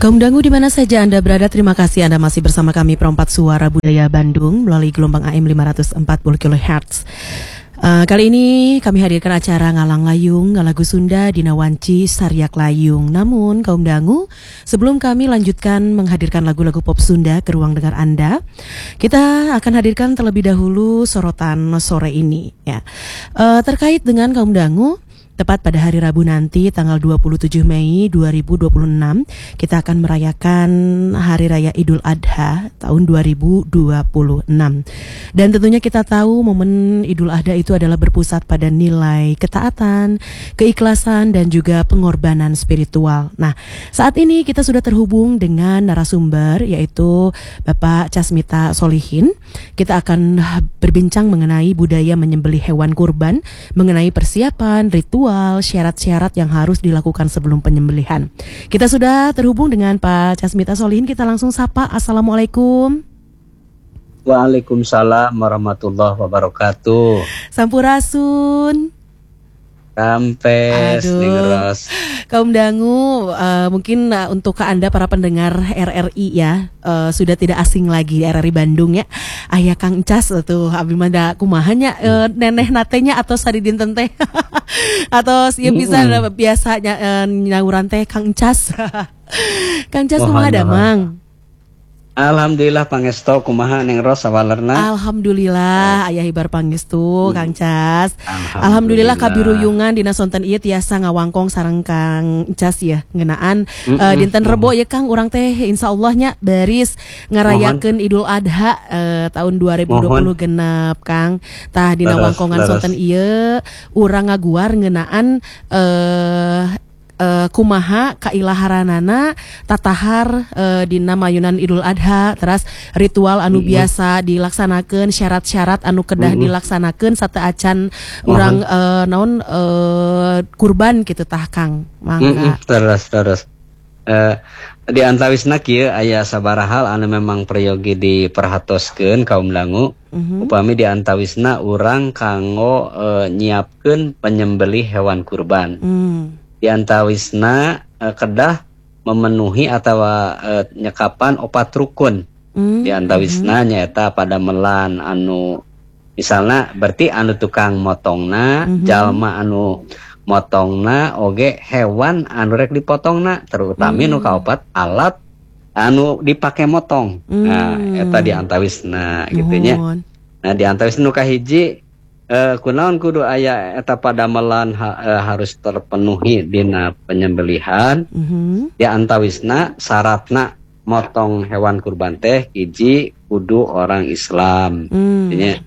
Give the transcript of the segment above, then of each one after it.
Kaum dangu di mana saja Anda berada, terima kasih Anda masih bersama kami Perompak Suara Budaya Bandung melalui gelombang AM 540 kHz. Kali ini kami hadirkan acara Ngalang Layung, Ngalagu Sunda, Dina Wanci, Saryak Layung. Namun kaum dangu, sebelum kami lanjutkan menghadirkan lagu-lagu pop Sunda ke ruang dengar Anda, kita akan hadirkan terlebih dahulu sorotan sore ini ya. Terkait dengan kaum dangu, tepat pada hari Rabu nanti tanggal 27 Mei 2026 kita akan merayakan Hari Raya Idul Adha tahun 2026. Dan tentunya kita tahu momen Idul Adha itu adalah berpusat pada nilai ketaatan, keikhlasan dan juga pengorbanan spiritual. Nah, saat ini kita sudah terhubung dengan narasumber yaitu Bapak Casmita Solihin. Kita akan berbincang mengenai budaya menyembelih hewan kurban, mengenai persiapan, ritual, syarat-syarat yang harus dilakukan sebelum penyembelihan. Kita sudah terhubung dengan Pak Casmita Solihin. Kita langsung sapa. Assalamualaikum. Waalaikumsalam warahmatullahi wabarakatuh. Sampurasun. Kampes Ningros. Kaum dangu, mungkin untuk ke Anda para pendengar RRI ya, sudah tidak asing lagi RRI Bandung ya. Ayah Kang Cas tuh abimanda kumahanya neneh natenya atau sadidin teh atau ya bisa biasanya nyauran teh Kang Cas. Kang Cas kumaha damang? Alhamdulillah pangestu kumaha Ningros sawalerna. Alhamdulillah aya hibar pangestu Kang Cas. Alhamdulillah kabiruyungan dina sonten ieu tiasa ngawangkong sareng Kang Cas ya ngeunaan dinten Rebo ya Kang urang teh insyaallah baris ngarayakeun Idul Adha tahun 2020 genep Kang. Tah dina wangkongan sonten ieu urang ngaguar ngeunaan kumaha kailaharanana tatahar dina mayunan Idul Adha, terus ritual anu biasa dilaksanakeun, syarat-syarat anu kedah dilaksanakeun saateu acan urang naon kurban kitu tah Kang. Mangga. Terus. Di antawisna kieu aya sabaraha hal anu memang prayogi diperhatoskeun kaum dangu. Upami di antawisna urang kanggo nyiapkeun penyembelih hewan kurban. Di antawisna kedah memenuhi atau nyekapan opat rukun. Di antawisna nyaeta pada melan anu misalnya berarti anu tukang motongna, jalma anu motongna oge hewan anu rek dipotongna, terutama nu kaopat alat anu dipake motong. Nah, eta di antawisna gitu nya. Nah, di antawisna nu kahiji kunaon kudu aya eta padamelan harus terpenuhi dina penyembelihan. Di antawisna syaratna motong hewan kurban teh hiji kudu orang Islam. Nya.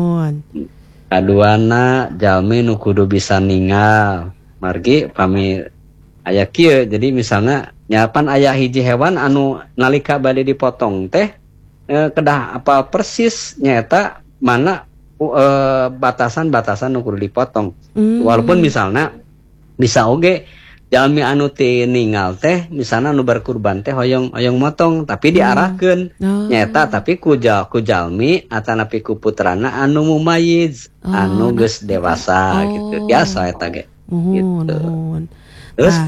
Kaduana jalmi nu kudu bisa ningal. Margi pami aya kieu jadi misalnya nyapan aya hiji hewan anu nalika bade dipotong teh kedah apa persis nyaeta mana batasan-batasan nu kudu dipotong. Walaupun misalnya bisa oge jalmi anu teu ningal teh misalnya anu berkurban teh hoyong motong tapi diarahkeun nyaeta tapi ku jalmi atanapi ku putrana anu mumayyiz anu geus dewasa gitu. Biasa eta ge. Gitu. Terus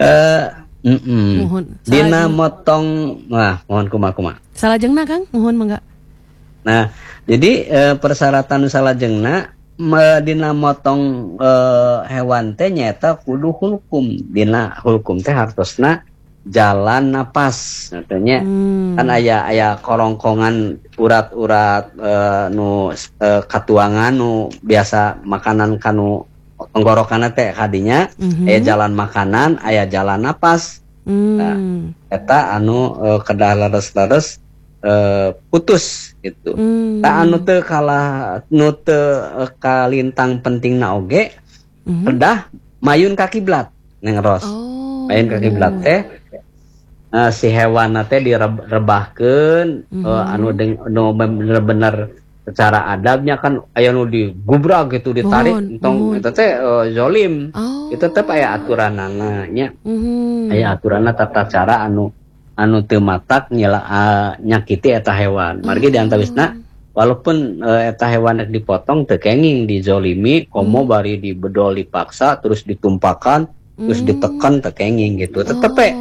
dina motong mohon kumaha. Salajengna Kang, mohon mangga. Nah, jadi persyaratan salajengna dina motong hewan teh nyaeta kudu hulkum. Dina hulkum teh hartosna jalan napas. Katanya kan aya korongkongan urat-urat nu katuangan nu biasa makanan kanu tenggorokan teh kadinya aya jalan makanan, aya jalan napas. Nah, eta anu kedah leres-leres putus gitu. Tak anu teu kalah nu teu kalintang pentingna oge kedah mayun ka kiblat Ningros. Mayun ka kiblat teh si hewan teh direbahkeun anu bener-bener secara adabnya kan aya nu digubrag gitu ditarik entong eta teh zolim. Itu teh aya aturanana nya. Aya aturanna tata cara anu teu matak nyakiti eta hewan. Margi di antawisna walaupun eta hewan rek dipotong teu kenging dizolimi, komo bari dibedol dipaksa terus ditumpakan terus ditekan teu kenging gitu. Tetep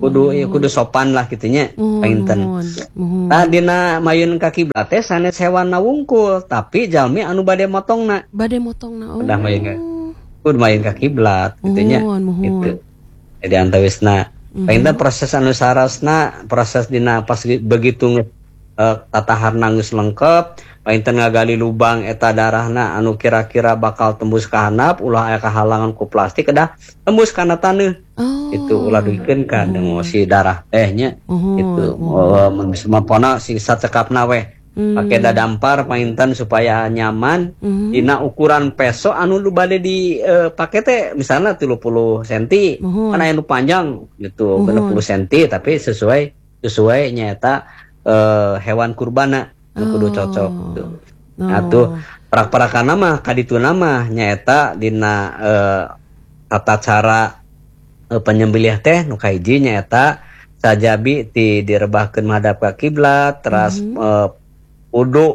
kudu sopan lah gitunya painten. Tah dina mayun ka kiblat teh sanes hewan wungkul tapi jalmi anu bade motongna. Udah mayun ka kiblat gitunya gitu. Jadi antawisna painten proses anu sarasna proses dina pas begitu tataharna geus lengkep painten ngagali lubang eta darahna anu kira-kira bakal tembus ka handap ulah aya kahalangan ku plastik kedah tembus kana taneuh. Itu ulah duikeun ka si darah tehnya itu mampona si sacekapna we pake dadampar painten supaya nyaman dina ukuran peso anu lu bade di pake teh misalnya 30 cm kan aya nu panjang gitu 60 cm tapi sesuai nyata hewan kurbana kudu cocok gitu. Nah tuh perak-perakana mah kadituna mah nyaeta dina tata cara penyembelih teh nu kahiji nyaeta sajabi direbahkeun madhab ka kiblat teras kudu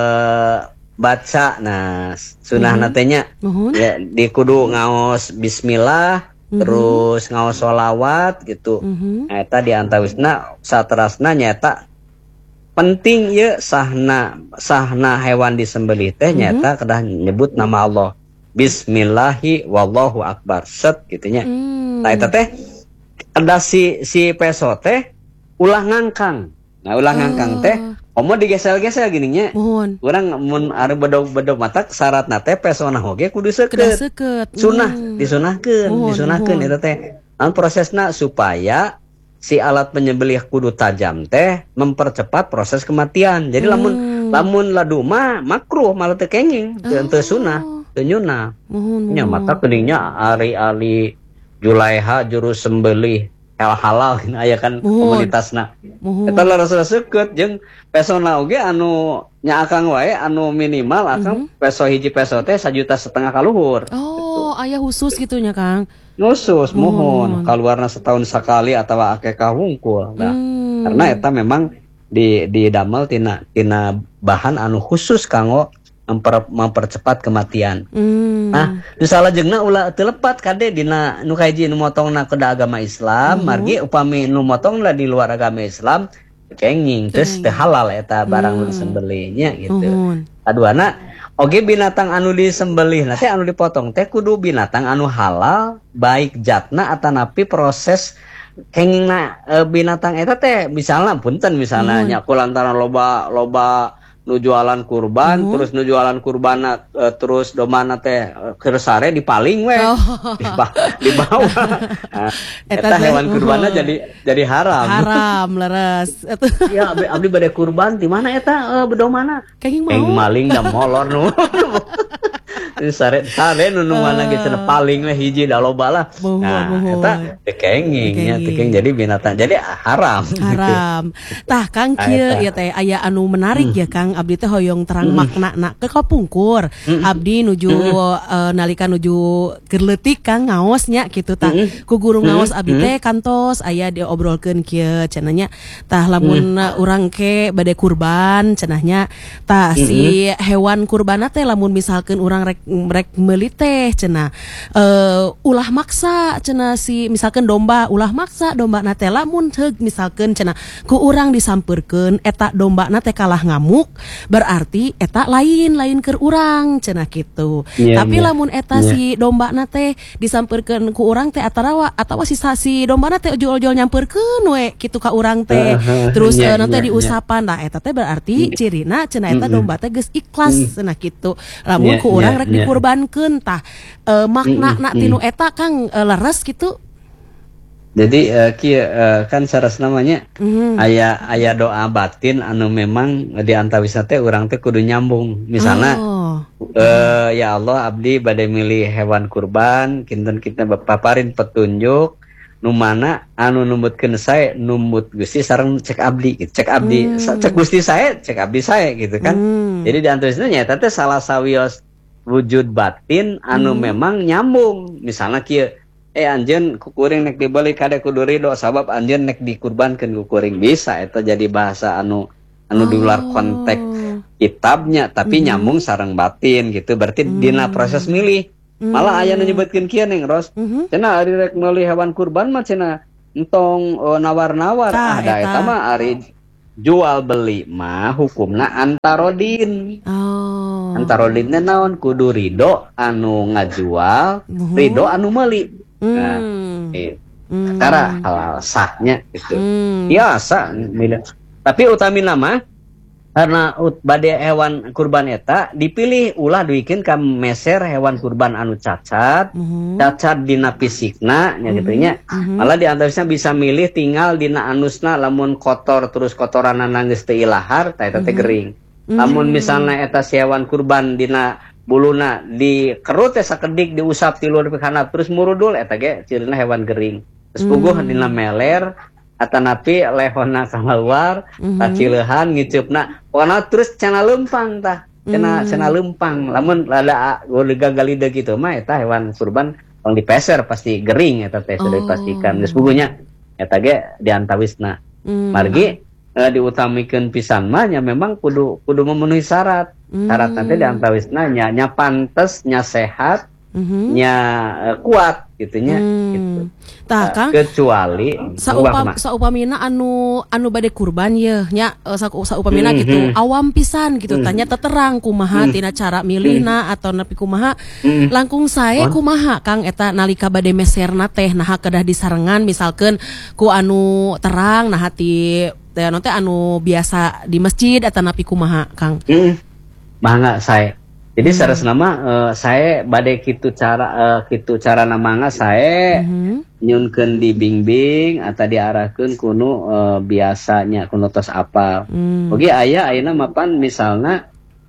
baca nah sunahna teh nya ya di kudu ngaos bismillah terus ngaos sholawat gitu. Eta di antawisna saterasna nyaeta penting ya sahna hewan disembelih teh nyata kedah nyebut nama Allah bismillahi wallahu akbar set gitunya. Nah eta teh ada si peso teh ulah ngangkang. Nah ulah ngangkang teh omo digesel-gesel gininya. Urang mun are bedog mata syaratna teh pesona oge kudu seukeut. Sunah disunahkeun eta teh. An prosesna supaya si alat penyembelih kudu tajam teh mempercepat proses kematian. Jadi lamun ladu mah makruh malah teu kenging, teu sunah, teu nyunah. Nya mata keningnya ari-ari Julaiha juru sembelih halal aya kan komunitasna. Eta laras seukeut jeung pesona oge anu nya akang wae anu minimal akang peso hiji peso teh 1,5 juta ka luhur. Aya khusus gitunya Kang. Khusus mohon kaluarna setahun sekali atau akekah wungkul. Nah, karena eta memang didamel tina bahan anu khusus kanggo mempercepat kematian. Nah, nu salajengna ulah teu lepat kade dina nu kahiji nu motongna kedah agama Islam, margi upami nu motongna di luar agama Islam kenging terus teu halal eta barang nu disembelihnya gitu. Kaduana oge binatang anu disembelih nanti anu dipotong teh kudu binatang anu halal baik jatna atanapi proses kengingna binatang eta teh misalnya punten misalnya nya kulantaran loba nu jualan kurban terus nu jualan kurbana terus domana teh keur sare dipaling we di bawah. Nah, eta hewan kurbana jadi haram leres. Ya abdi bade kurban di mana eta bedomana kenging maling da molor nu sare nu mana ge cenah paling we hiji da loba lah. Nah eta teu kenging nya jadi binatang jadi haram. Tah Kang kieu ya teh aya anu menarik ya Kang abdi teh hoyong terang makna ke kapungkur. Abdi nuju nalika nuju keur leutik Kang ngaosnya kitu tah. Ku guru ngaos abdi teh kantos aya diobrolkeun kieu cenahnya. Tah lamun urang ke bade kurban cenahnya tah si hewan kurbana teh lamun misalkeun urang rek meuli teh cenah ulah maksa cenah si misalkeun domba ulah maksa dombana teh lamun heug misalkeun cenah ku urang disampeurkeun eta dombana teh kalah ngamuk berarti eta lain keur urang cenah kitu. Tapi lamun eta si dombana teh disampeurkeun ku urang teh atawa si dombana teh ojol-ojol nyampeurkeun we kitu ka urang teh. Terus nanti diusapan lah eta teh berarti cirina cenah eta domba teh geus ikhlas cenah kitu. Lamun ku urang rek dikurbankeun tah makna tinu eta Kang leres gitu. Jadi kan saras namanya aya doa batin anu memang di antawisna teh urang teh kudu nyambung. Misalnya ya Allah abdi bade milih hewan kurban kinten kita paparin petunjuk nu mana anu numbutkeun sae numbut Gusti sareng cek abdi gitu. Cek abdi cek Gusti sae cek abdi sae gitu kan. Jadi di antawisna nyata teh salah sawios wujud batin anu memang nyambung. Misalnya kieu anjeun kukuring nek dibeli kade kudu ridho sabab anjeun nek dikurbankeun kukuring bisa eta jadi bahasa anu di luar konteks kitabnya tapi nyambung sareng batin gitu berarti dina proses milih malah aya nu nyebutkeun kieu Neng Ros cenah ari rek meuli hewan kurban mah cenah entong nawar-nawar ada eta mah ari jual beli mah hukumna antarodin. Antarodin teh naon? Kudu ridho anu ngajual, ridho anu meuli. Nah, cara halal sahnya gitu. Biasa tapi utamina mah karena bade hewan kurban eta dipilih ulah duikeun ka meser hewan kurban anu cacat, cacat dina fisikna nya gitu nya. Malah di antaranya bisa milih tinggal dina anusna lamun kotor terus kotoranna geus teu ilahar tah eta teh gering. Lamun misalna eta si hewan kurban dina buluna dikerut teh sakedik diusap ti luar kana terus murudul eta ge cirina hewan gering. Terus puguh dina meler atanapi lehona keluar tacileuhan ngicupna pokona terus cenah lempang tah cenah lempang lamun rada gagalide kitu mah eta hewan kurban tong dipeser pasti gering eta teh sudah dipastikan geus puguhnya eta ge diantawisna margi diutamikeun pisan mah nya memang kudu memenuhi syarat nanti diantawisna nya pantes nya sehat nya kuat gitunya gitu. Tah Kang kecuali saupamina anu bade kurban ye nya saupamina gitu awam pisan gitu tanya teterang kumaha tina cara milihna atau nepi kumaha langkung sae kumaha Kang eta nalika bade meserna teh naha kedah disarengan misalkeun ku anu terang nah hati teh anu biasa di masjid atau nepi kumaha Kang mangga sae. Jadi saresna mah saya bade kitu cara namanga saya nyunkeun dibimbing atau diarahkeun kuno biasanya kuno tos apal. Oge ayeuna mapan misalna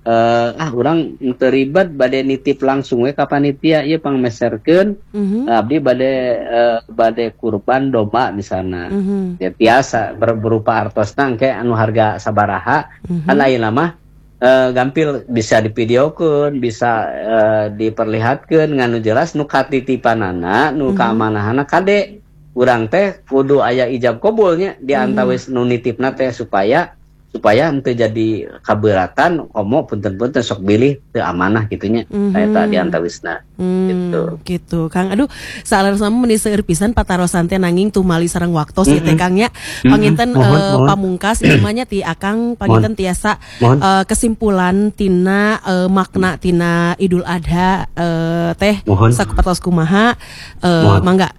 urang teu ribet bade nitip langsung we ka panitia ieu pangmeserkeun abdi bade kurban domba misalna. Ya biasa berupa artosna engke anu harga sabaraha kan ayeuna mah gampil bisa divideokeun bisa diperlihatkeun nganu jelas nu katitipanana nu kaamanahanna kade urang teh kudu aya ijab qabulnya di antawis nu nitipna teh supaya henteu jadi kabeuratan komo punten-punten sok bilih teu amanah gitunya eta di antawisna gitu Kang aduh salerosna meuni seueur pisan patarosan teh nanging tumali sareng waktos ieu teh Kang nya panginten pamungkas ieu mah nya ti Akang panginten tiasa kesimpulan tina makna tina Idul Adha teh sakupatos kumaha mangga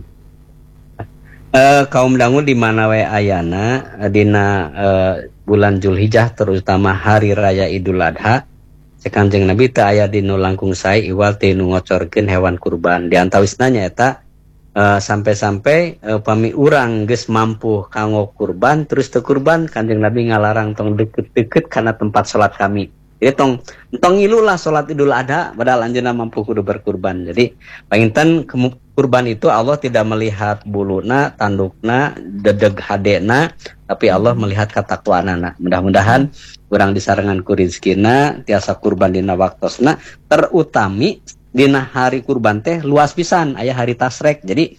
kaum dangu di mana we ayana dina bulan Zulhijjah terutama hari raya Idul Adha Kanjeng Nabi teu aya dinu langkung sae iwal teu nu ngocorkeun hewan kurban di antawisna nya eta sampai-sampai pami urang geus mampu kanggo kurban terus teu kurban Kanjeng Nabi ngalarang tong deket-deket kana tempat salat kami. Jadi tong ngilu lah salat Idul Adha padahal anjeunna mampu kudu berkurban. Jadi panginten kurban itu Allah tidak melihat buluna, tandukna, dedeg hadena, tapi Allah melihat katakwaanana. Mudah-mudahan urang disarengan ku rizkina tiasa kurban dina waktosna terutami dina hari kurban teh luas pisan aya hari tasrek. Jadi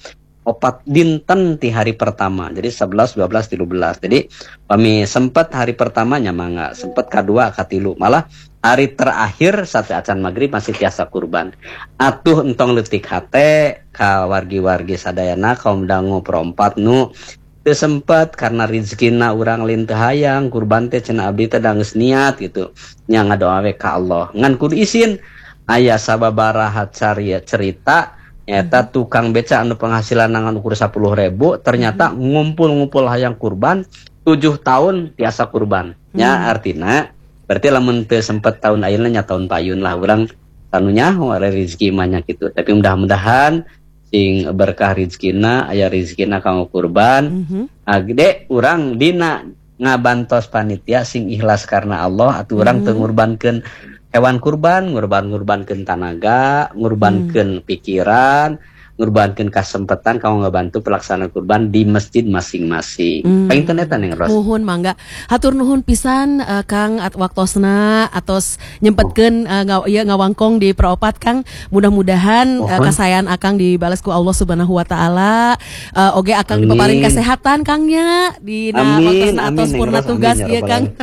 4 dinten ti hari pertama. Jadi 11, 12, 13. Jadi kami sempat hari pertamanya mangga, sempat kedua, katilu. Malah hari terakhir satu acan maghrib masih tiasa kurban. Atuh entong leutik hate ka wargi-wargi sadayana kaum dangu perompat nu teu sempat karena rezekina urang lain teu hayang kurban teh cenah abdi teh da geus niat gitu. Nya ngadoa we ka Allah. Ngan kudu izin aya sababaraha cerita nyata tukang beca anu penghasilan nangan ukur 10.000 ternyata ngumpul-ngumpul hayang kurban 7 tahun tiasa kurban nya artina berarti lamun teu sempet tahun ayeuna nya tahun payun lah urang tanu nyaho are rezeki mah nya kitu tapi mudah-mudahan sing berkah rezekina aya rezekina kanggo kurban gede urang dina ngabantos panitia sing ikhlas karena Allah atuh urang teu ngurbankeun hewan kurban, ngurbankeun tanaga, ngurbankeun pikiran, ngurbankeun kasempatan kanggo ngabantu pelaksanaan kurban di masjid masing-masing. Panginten eta Neng Ros. Nuhun mangga. Hatur nuhun pisan Kang waktosna atos nyempetkeun ngawangkong di Proopat Kang. Mudah-mudahan kasayan Akang dibales ku Allah Subhanahu wa taala. Oge Akang dipaparing kesehatan Kangnya dina waktosna atos purna tugas ieu Kang.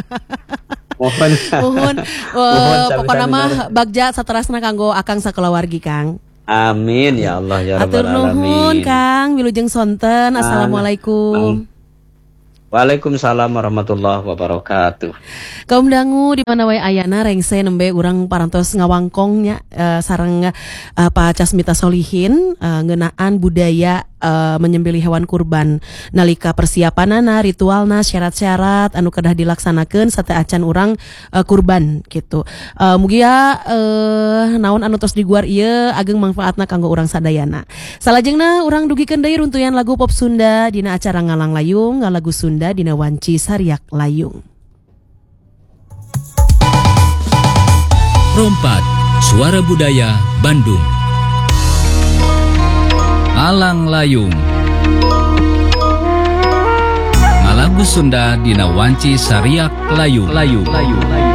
Mohon pokokna mah bagja saterasna kanggo Akang sakulawargi Kang. Amin ya Allah ya Atur rabbal nuhun alamin. Kang Wilujeng Sonten. Assalamualaikum. Waalaikumsalam warahmatullahi wabarakatuh. Kaum dangu di mana wae ayana rengse nembe urang parantos ngawangkongnya sareng Pak Casmita Solihin ngeunaan budaya menyembelih hewan kurban nalika persiapanana ritualna syarat-syarat anu kedah dilaksanakeun sate acan urang kurban gitu. Mugia naon anu tos diguar ieu ageng manfaatna kanggo urang sadayana. Salajengna urang dugikeun deui runtuyan lagu pop Sunda dina acara Ngalang Layung, ngalagu Sunda dina wanci Sariak Layung. Rompat, Suara Budaya Bandung. Alang Layung. Ngalagu Sunda dina wanci Sariak Layung.